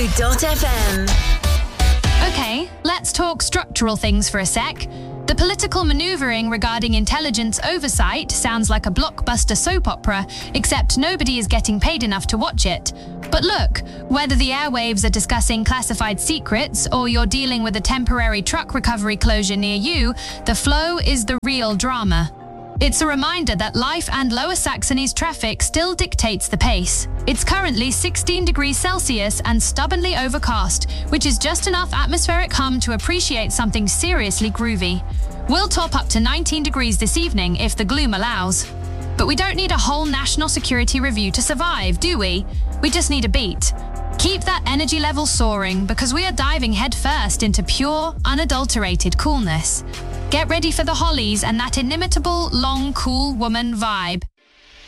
Blue.fm. Okay, let's talk structural things for a sec. The political manoeuvring regarding intelligence oversight sounds like a blockbuster soap opera, except nobody is getting paid enough to watch it. But look, whether the airwaves are discussing classified secrets or you're dealing with a temporary truck recovery closure near you, the flow is the real drama. It's a reminder that life and Lower Saxony's traffic still dictates the pace. It's currently 16 degrees Celsius and stubbornly overcast, which is just enough atmospheric hum to appreciate something seriously groovy. We'll top up to 19 degrees this evening if the gloom allows. But we don't need a whole national security review to survive, do we? We just need a beat. Keep that energy level soaring because we are diving headfirst into pure, unadulterated coolness. Get ready for the Hollies and that inimitable, long, cool woman vibe.